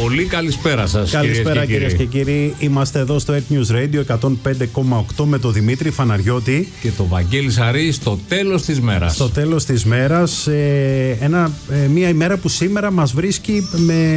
Πολύ καλησπέρα σας. Καλησπέρα κυρίες και κύριοι. Είμαστε εδώ στο Earth News Radio 105,8 με τον Δημήτρη Φαναριώτη και τον Βαγγέλη Σαρή στο τέλος της μέρας. Στο τέλος της μέρας, μια ημέρα που σήμερα μας βρίσκει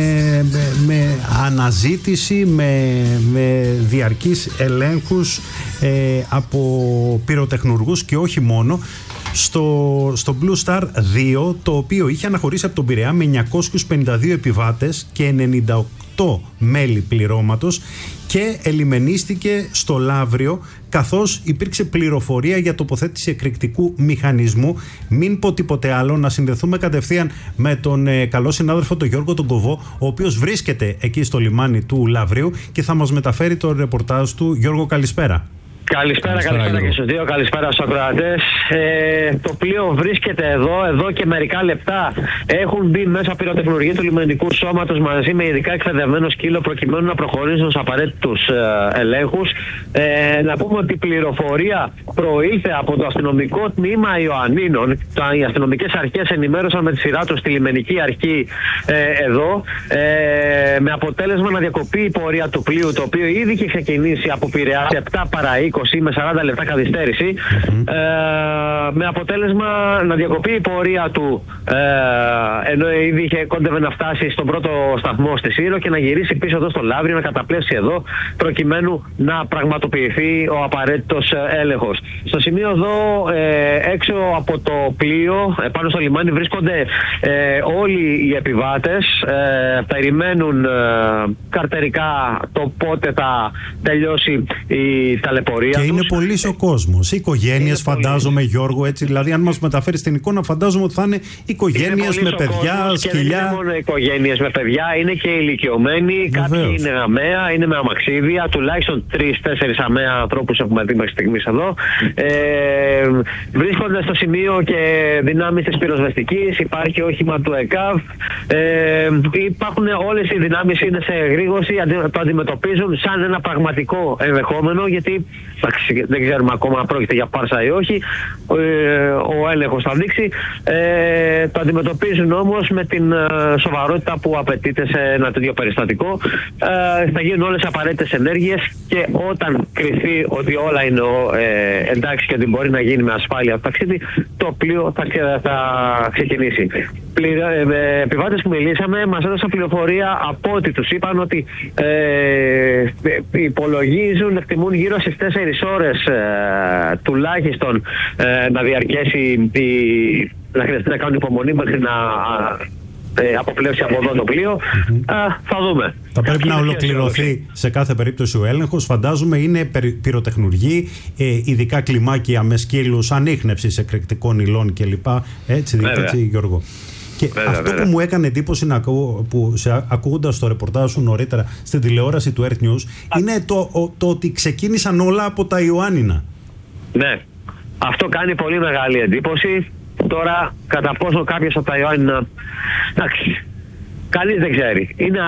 με αναζήτηση, με διαρκείς ελέγχους από πυροτεχνουργούς και όχι μόνο. Στο Blue Star 2, το οποίο είχε αναχωρήσει από τον Πειραιά με 952 επιβάτες και 98 μέλη πληρώματος και ελιμενίστηκε στο Λαύριο, καθώς υπήρξε πληροφορία για τοποθέτηση εκρηκτικού μηχανισμού. Μην πω τίποτε άλλο, να συνδεθούμε κατευθείαν με τον καλό συνάδελφο τον Γιώργο τον Κοβό, ο οποίος βρίσκεται εκεί στο λιμάνι του Λαυρίου και θα μας μεταφέρει το ρεπορτάζ του. Γιώργο, καλησπέρα. Καλησπέρα και στους δύο, καλησπέρα στους ακροατές. Το πλοίο βρίσκεται εδώ και μερικά λεπτά. Έχουν μπει μέσα πυροτεχνουργοί του λιμενικού σώματος μαζί με ειδικά εκπαιδευμένο σκύλο προκειμένου να προχωρήσουν στους απαραίτητους ελέγχους. Να πούμε ότι η πληροφορία προήλθε από το αστυνομικό τμήμα Ιωαννίνων. Οι αστυνομικές αρχές ενημέρωσαν με τη σειρά τους τη λιμενική αρχή εδώ, με αποτέλεσμα να διακοπεί η πορεία του πλοίου, το οποίο ήδη είχε ξεκινήσει από Πειραιά 7 παρά 20 με 40 λεπτά καθυστέρηση, με αποτέλεσμα να διακοπεί η πορεία του, ενώ ήδη είχε κόντευε να φτάσει στον πρώτο σταθμό στη Σύρο και να γυρίσει πίσω εδώ στο Λαύριο, να καταπλέψει εδώ προκειμένου να πραγματοποιηθεί ο απαραίτητος έλεγχος. Στο σημείο εδώ, έξω από το πλοίο, πάνω στο λιμάνι, βρίσκονται όλοι οι επιβάτες, περιμένουν καρτερικά το πότε θα τελειώσει η ταλαιπωρία. Και είναι πολύς ο κόσμος. Οι οικογένειες, φαντάζομαι, Γιώργο, έτσι. Δηλαδή, αν μας μεταφέρει την εικόνα, φαντάζομαι ότι θα είναι οικογένειες με παιδιά, σκυλιά. Και δεν είναι μόνο οικογένειες με παιδιά, είναι και ηλικιωμένοι. Κάποιοι είναι αμαία, είναι με αμαξίδια. Τουλάχιστον 3-4 αμαία ανθρώπους έχουμε δει μέχρι στιγμής εδώ. Βρίσκονται στο σημείο και δυνάμεις της πυροσβεστικής. Υπάρχει όχημα του ΕΚΑΒ. Υπάρχουν όλες οι δυνάμεις, είναι σε εγρήγορση. Το αντιμετωπίζουν σαν ένα πραγματικό ενδεχόμενο, γιατί δεν ξέρουμε ακόμα αν πρόκειται για πάρσα ή όχι. Ο έλεγχος θα δείξει. Το αντιμετωπίζουν όμως με την σοβαρότητα που απαιτείται σε ένα τέτοιο περιστατικό. Θα γίνουν όλες οι απαραίτητες ενέργειες και όταν κριθεί ότι όλα είναι εντάξει και ότι μπορεί να γίνει με ασφάλεια το ταξίδι, το πλοίο θα ξεκινήσει. Επιβάτες που μιλήσαμε μας έδωσαν πληροφορία από ότι τους είπαν ότι υπολογίζουν, εκτιμούν γύρω στις 4 ώρες τουλάχιστον να διαρκέσει, να χρειαστεί να κάνουν υπομονή μέχρι να αποπλέψει από εδώ το πλοίο. Θα δούμε. Θα πρέπει να ολοκληρωθεί σε κάθε περίπτωση ο έλεγχος. Φαντάζομαι είναι πυροτεχνουργοί, ειδικά κλιμάκια με σκύλους, ανίχνευσης εκρηκτικών υλών κλπ. Έτσι Γιώργο. Και αυτό που μου έκανε εντύπωση ακούγοντας το ρεπορτάζ σου νωρίτερα στην τηλεόραση του Earth News είναι το ότι ξεκίνησαν όλα από τα Ιωάννινα. Ναι, αυτό κάνει πολύ μεγάλη εντύπωση. Τώρα, κατά πόσο κάποιος από τα Ιωάννινα, εντάξει, κανείς δεν ξέρει. Είναι